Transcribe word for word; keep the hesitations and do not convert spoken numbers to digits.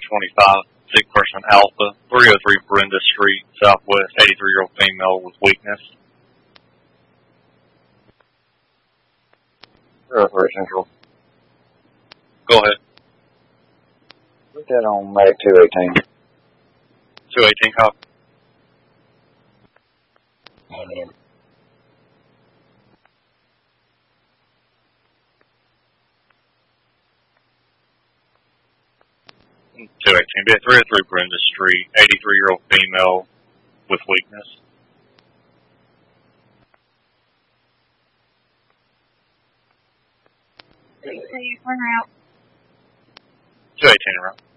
twenty-five, sick person Alpha, three oh three Brenda Street, Southwest, eighty-three-year-old female with weakness. three oh three Central. Go ahead. Put that on Mag two eighteen. two eighteen, copy. Amen. two eighteen, be at three oh three Brenda Street, eighty-three-year-old female with weakness. Please say you run out. two eighteen around.